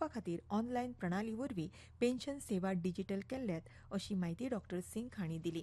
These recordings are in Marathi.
करपा खातीर ऑनलायन प्रणाली वरवीं पेन्शन सेवा डिजिटल केल्ल्यात अशी माहिती डॉ सिंग हांणी दिली.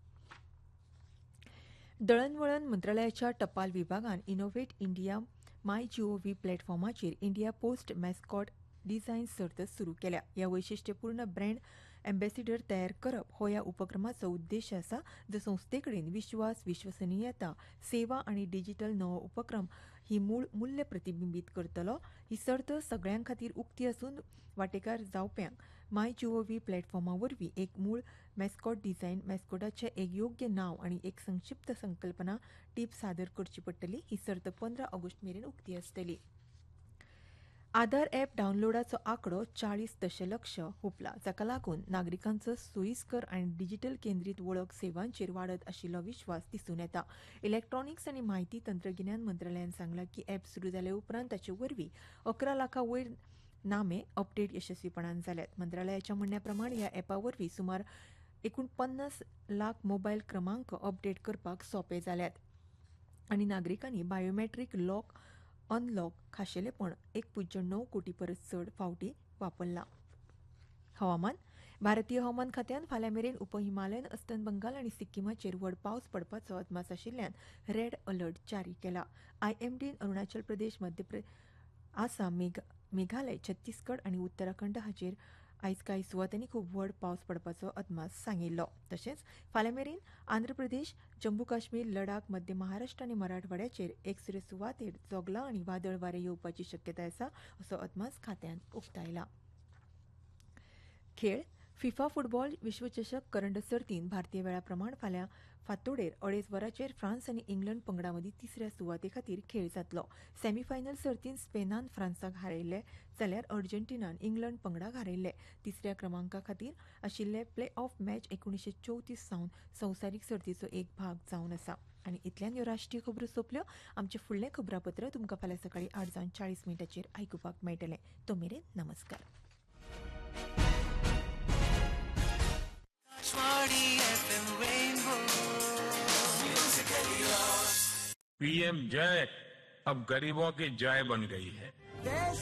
दळणवळण मंत्रालयाच्या टपाल विभागान innovate India MyGov प्लॅटफॉर्माचेर India post मॅस्कॉट design सर्त सुरू केल्या. ह्या वैशिश्ट्यपूर्ण ब्रँड अँबॅसिडर तयार करप हो ह्या उपक्रमाचो उद्देश आसा, जो संस्थेकडेन विश्वास, विश्वसनीयता, सेवा आनी डिजिटल नवो उपक्रम ही मूळ मूल्य प्रतिबिंबीत करतलो. ही सर्त सगळ्यां खातीर उक्ती आसून वांटेकार जावप्यांक मायजीओव्ही प्लॅटफॉर्मा वरवीं एक मूळ मॅस्कॉट डिझायन, मॅस्कॉटाचें एक योग्य नांव आनी एक संक्षिप्त संकल्पना टीप सादर करची पडटली. ही सर्त 15 ऑगस्ट मेरेन उक्ती आसतली. आधार ॲप डावनलोडाचो आंकडो 40 दशलक्ष हुंपला, जाका लागून नागरिकांचो सोयीस्कर आनी डिजिटल केंद्रीत वळख सेवांचेर वाडत आशिल्लो विश्वास दिसून येता. इलेक्ट्रॉनिक्स आनी म्हायती तंत्रगिन्यान मंत्रालयान सांगलां की ॲप सुरू जाले उपरांत ताचे वरवीं 11 लाखां वयर नामे अपडेट यशस्वीपणान जाल्यात. मंत्रालयाच्या म्हणण्या प्रमाण ह्या ॲपा वरवीं सुमार 49 लाख मोबायल क्रमांक अपडेट करपाक सोंपे जाल्यात आनी नागरिकांनी बायोमॅट्रीक लॉक अनलॉक खाशेलेपण 1.9 कोटी परस चड फावटी वापरलां. हवामान. भारतीय हवामान खात्यान फाल्यां मेरेन उपहिमालयन अस्तंत बंगाल आनी सिक्कीमाचेर व्हड पावस पडपाचो अदमास आशिल्ल्यान रेड अलर्ट जारी केला. आयएमडीन अरुणाचल प्रदेश, आसाम, मेघालय, छत्तीसगड आनी उत्तराखंड हाचेर आयज कांय सुवातांनी खूब व्हड पावस पडपाचो अदमास सांगिल्लो. तशेंच फाल्यां मेरेन आंध्र प्रदेश, जम्मू काश्मीर, लडाख, मध्य महाराष्ट्र आनी मराठवाड्याचेर एकसुरे सुवातेर जोगलां आनी वादळ वारे येवपाची शक्यताय आसा असो अदमास खात्यान उक्तायला. खेळ. फिफा फुटबॉल विश्वचषक करंड सर्तीन भारतीय वेळा प्रमाण फाल्यां फांतोडेर 2:30 वरांचेर फ्रांस आनी इंग्लंड पंगडा मदीं तिसऱ्या सुवाते खातीर खेळ जातलो. सेमीफायनल सर्तीन स्पेनान फ्रांसाक हारयले जाल्यार अर्जेंटिनान इंग्लंड पंगडाक हारयले. तिसऱ्या क्रमांका खातीर आशिल्ले प्ले ऑफ मॅच 1934 सावन संवसारीक सर्तीचो एक भाग जावन आसा. आनी इतल्यान ह्यो राष्ट्रीय खबरो सोंपल्यो. आमचें फुडलें खबरापत्र तुमकां फाल्यां सकाळीं 8:40 आयकुपाक मेळटलें. तो मेरेन नमस्कार. पीएम जय अब गरीबों की जय बन गई है.